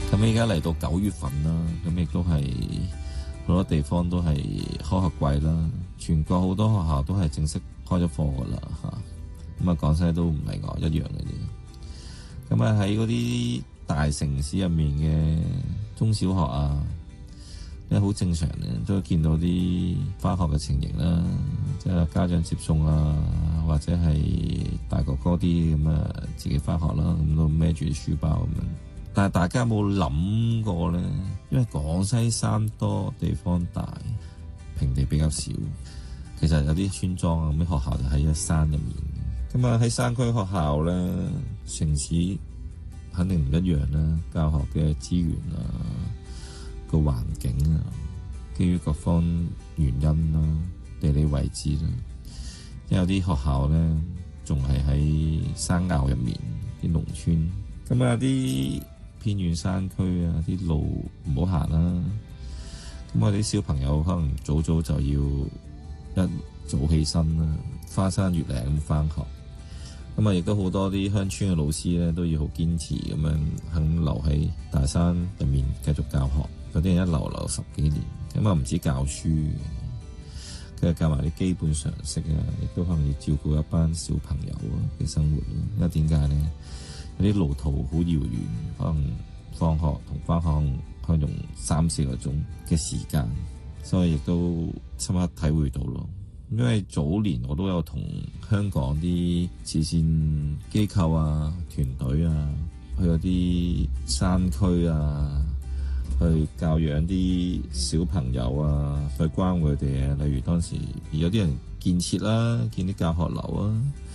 咁依家嚟到9月份啦，咁亦都係好多地方都係開學季啦，全國好多學校都係正式開咗課噶啦嚇。咁啊，廣西都唔例外一樣嘅啫。咁啊，喺嗰啲大城市入面嘅中小學啊，咧好正常嘅，都見到啲返學嘅情形啦，即係家長接送啊，或者係大哥哥啲咁啊，自己返學啦，咁都孭住啲書包咁樣。但係大家有冇諗過咧？因為廣西山多地方大，平地比較少，其實有啲村莊啊，咁啲學校就喺山入面。咁啊，喺山區學校咧，城市肯定唔一樣啦，教學嘅資源啊，個環境啊，基於各方原因啦、地理位置啦，有啲學校咧仲係喺山坳入面啲農村，咁啊啲偏遠山區啊，啲路唔好行啦，咁我啲小朋友可能早早就要一早起身啦，翻山越嶺咁翻學，咁啊亦都好多啲鄉村嘅老師咧都要好堅持咁樣肯留喺大山入面繼續教學，有啲人一留10幾年，咁啊唔止教書，佢係教埋啲基本常識啊，亦都可能要照顧一班小朋友嘅生活咯。因為點解咧？有啲路途好遙遠，可能放學同翻學可能用3-4個鐘嘅時間，所以亦都深刻體會到咯。因為早年我都有同香港啲慈善機構啊、團隊啊，去嗰啲山區啊，去教養啲小朋友啊，去關顧佢哋啊。例如當時有啲人建設啦，建啲教學樓啊。